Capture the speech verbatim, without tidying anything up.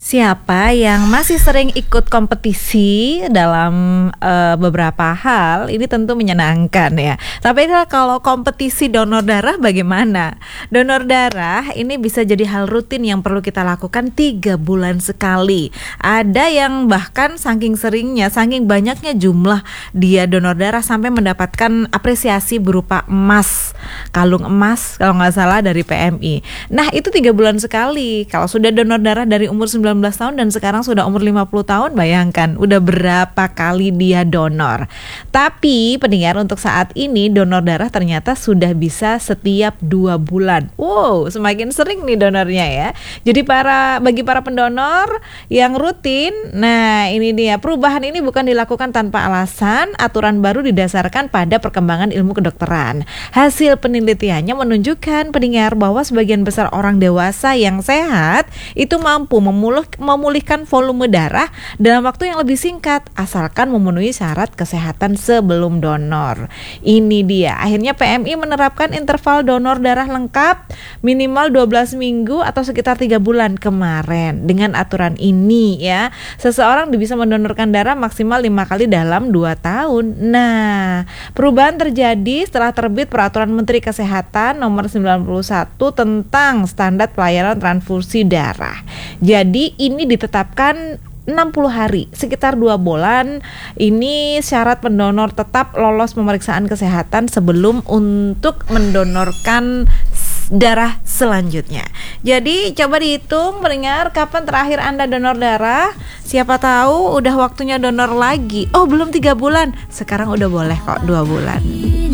Siapa yang masih sering ikut kompetisi dalam uh, beberapa hal, ini tentu menyenangkan ya. Tapi kalau kompetisi donor darah bagaimana? Donor darah ini bisa jadi hal rutin yang perlu kita lakukan tiga bulan sekali. Ada yang bahkan saking seringnya, saking banyaknya jumlah dia donor darah sampai mendapatkan apresiasi berupa emas, kalung emas kalau nggak salah dari P M I. Nah itu tiga bulan sekali. Kalau sudah donor darah dari umur sembilan belas tahun dan sekarang sudah umur lima puluh tahun, bayangkan udah berapa kali dia donor. Tapi pendengar, untuk saat ini donor darah ternyata sudah bisa setiap dua bulan. Wow, semakin sering nih donornya ya. Jadi para bagi para pendonor yang rutin, nah ini dia, perubahan ini bukan dilakukan tanpa alasan. Aturan baru didasarkan pada perkembangan ilmu kedokteran. Hasil penelitiannya menunjukkan pendengar bahwa sebagian besar orang dewasa yang sehat itu mampu memulih, memulihkan volume darah dalam waktu yang lebih singkat asalkan memenuhi syarat kesehatan sebelum donor. Ini dia, akhirnya P M I menerapkan interval donor darah lengkap minimal dua belas minggu atau sekitar tiga bulan kemarin. Dengan aturan ini ya, seseorang bisa mendonorkan darah maksimal lima kali dalam dua tahun. Nah, perubahan terjadi setelah terbit Peraturan Menteri Kesehatan nomor sembilan puluh satu tentang standar pelayanan transfusi darah. Jadi ini ditetapkan enam puluh hari, sekitar dua bulan. Ini syarat pendonor tetap lolos pemeriksaan kesehatan sebelum untuk mendonorkan darah selanjutnya. Jadi coba dihitung pendengar, kapan terakhir Anda donor darah? Siapa tahu udah waktunya donor lagi. Oh belum tiga bulan, sekarang udah boleh kok dua bulan.